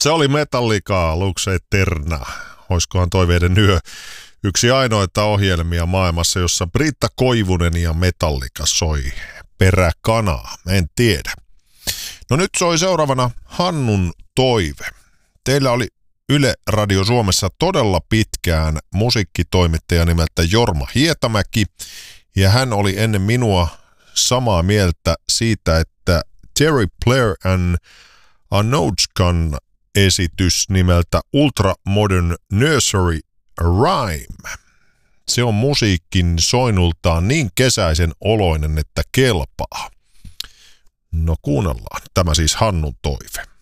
Se oli Metallica, Lux Eterna. Oiskohan Toiveiden yö yksi ainoita ohjelmia maailmassa, jossa Britta Koivunen ja Metallica soi peräkanaa. En tiedä. No nyt soi seuraavana Hannun toive. Teillä oli Yle Radio Suomessa todella pitkään musiikkitoimittaja nimeltä Jorma Hietamäki, ja hän oli ennen minua samaa mieltä siitä, että Terry Blair and Anochkan esitys nimeltä Ultra Modern Nursery Rhyme. Se on musiikin soinultaan niin kesäisen oloinen, että kelpaa. No kuunnellaan. Tämä siis Hannun toive.